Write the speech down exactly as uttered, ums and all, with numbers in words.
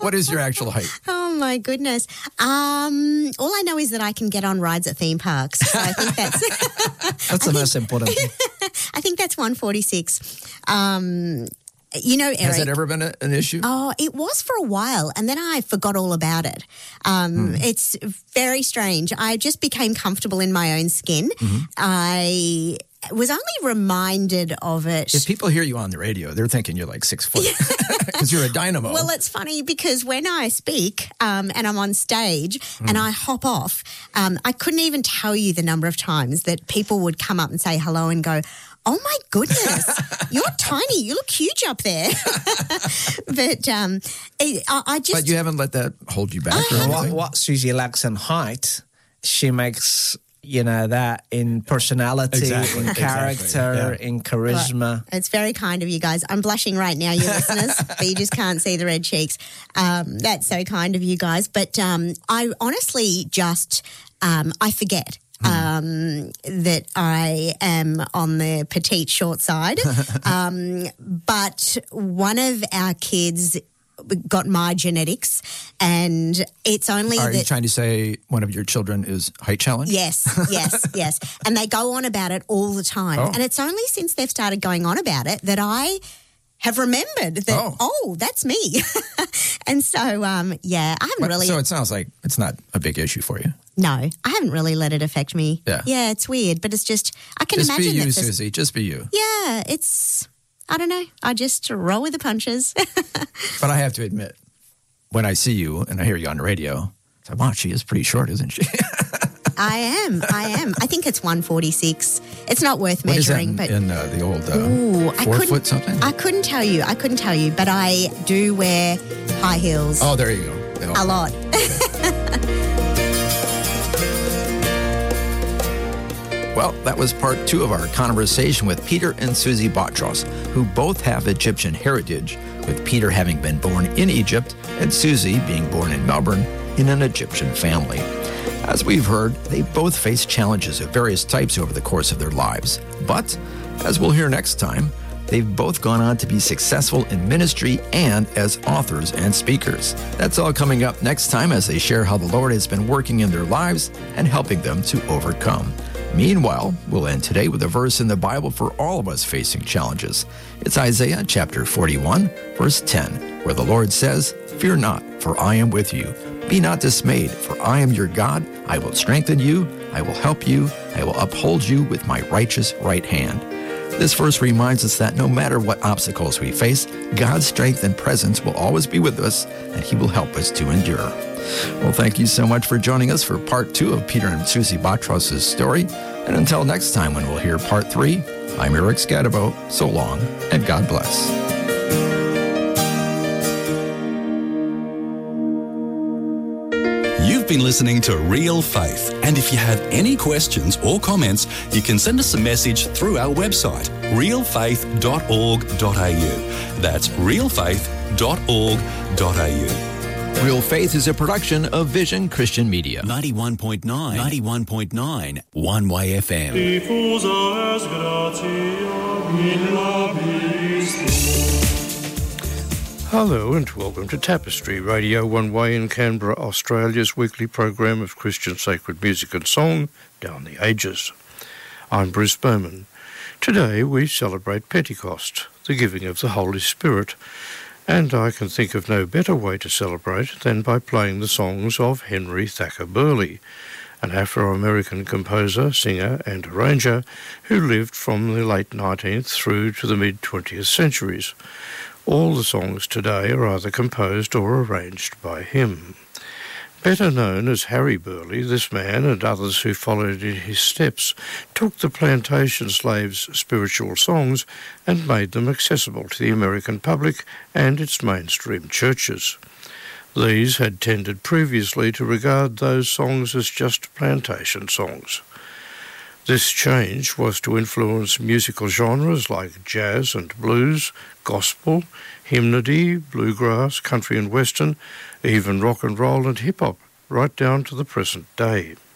what is your actual height? Oh, my goodness. Um, all I know is that I can get on rides at theme parks. So I think that's... That's the most important thing. I think that's one forty-six. Um, you know, Eric... Has it ever been a, an issue? Oh, it was for a while, and then I forgot all about it. Um, mm. It's very strange. I just became comfortable in my own skin. Mm-hmm. I... was only reminded of it. If people hear you on the radio, they're thinking you're like six foot because you're a dynamo. Well, it's funny because when I speak um, and I'm on stage mm. and I hop off, um, I couldn't even tell you the number of times that people would come up and say hello and go, oh, my goodness, you're tiny. You look huge up there. But um, it, I, I just... But you haven't let that hold you back or what, anything? what Susie lacks in height, she makes... you know, that in personality, exactly, in character, exactly. yeah. in charisma. Well, it's very kind of you guys. I'm blushing right now, you listeners, but you just can't see the red cheeks. Um, that's so kind of you guys. But um, I honestly just, um, I forget. Um, that I am on the petite short side. um, but one of our kids got my genetics, and it's only Are that... you trying to say one of your children is height challenged? Yes, yes, yes. And they go on about it all the time. Oh. And it's only since they've started going on about it that I have remembered that, oh, oh that's me. And so, um, yeah, I haven't but, really... So it sounds like it's not a big issue for you. No, I haven't really let it affect me. Yeah. Yeah, it's weird, but it's just... I can just imagine be you, that Susie. Just be you. Yeah, it's... I don't know. I just roll with the punches. But I have to admit, when I see you and I hear you on the radio, it's like, wow, she is pretty short, isn't she? I am. I am. I think it's one forty-six. It's not worth what measuring. Is that but in uh, the old uh, ooh, four I foot something? I couldn't tell you. I couldn't tell you. But I do wear high heels. Oh, there you go. A lot. Well, that was part two of our conversation with Peter and Susie Botros, who both have Egyptian heritage, with Peter having been born in Egypt and Susie being born in Melbourne in an Egyptian family. As we've heard, they both faced challenges of various types over the course of their lives. But, as we'll hear next time, they've both gone on to be successful in ministry and as authors and speakers. That's all coming up next time as they share how the Lord has been working in their lives and helping them to overcome. Meanwhile, we'll end today with a verse in the Bible for all of us facing challenges. It's Isaiah chapter forty-one, verse ten, where the Lord says, "Fear not, for I am with you. Be not dismayed, for I am your God. I will strengthen you. I will help you. I will uphold you with my righteous right hand." This verse reminds us that no matter what obstacles we face, God's strength and presence will always be with us, and He will help us to endure. Well, thank you so much for joining us for part two of Peter and Susie Botros' story. And until next time when we'll hear part three, I'm Eric Scadabo. So long, and God bless. You've been listening to Real Faith, and if you have any questions or comments, you can send us a message through our website, real faith dot org dot a u. That's real faith dot org dot a u. Real Faith is a production of Vision Christian Media. ninety-one point nine, ninety-one point nine, One Way F M. Hello and welcome to Tapestry Radio One Way in Canberra, Australia's weekly program of Christian sacred music and song down the ages. I'm Bruce Bowman. Today we celebrate Pentecost, the giving of the Holy Spirit, and I can think of no better way to celebrate than by playing the songs of Henry Thacker Burleigh, an Afro-American composer, singer and arranger who lived from the late nineteenth through to the mid-twentieth centuries. All the songs today are either composed or arranged by him. Better known as Harry Burleigh, this man and others who followed in his steps took the plantation slaves' spiritual songs and made them accessible to the American public and its mainstream churches. These had tended previously to regard those songs as just plantation songs. This change was to influence musical genres like jazz and blues, gospel, hymnody, bluegrass, country and western, even rock and roll and hip-hop, right down to the present day.